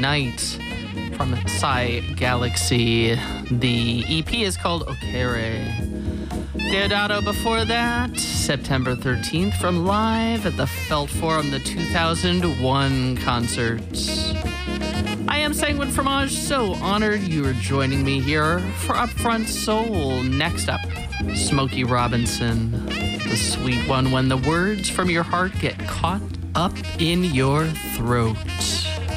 Night from Psy Galaxy. The EP is called Okere. Deodato before that, September 13th from Live at the Felt Forum, the 2001 concerts. I am Sanguine Fromage, so honored you are joining me here for Upfront Soul. Next up, Smokey Robinson, the sweet one when the words from your heart get caught up in your throat.